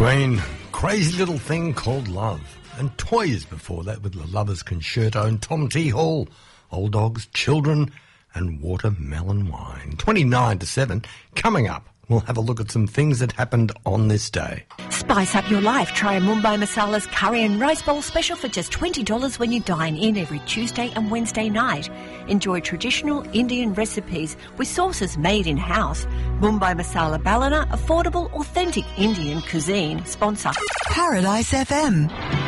Queen, Crazy Little Thing Called Love. And Toys before that with the Lovers Concerto and Tom T. Hall, Old Dogs, Children and Watermelon Wine. 29 to 7. Coming up, we'll have a look at some things that happened on this day. Spice up your life. Try Mumbai Masala's curry and rice bowl special for just $20 when you dine in every Tuesday and Wednesday night. Enjoy traditional Indian recipes with sauces made in-house. Mumbai Masala Ballina, affordable, authentic Indian cuisine. Sponsor Paradise FM.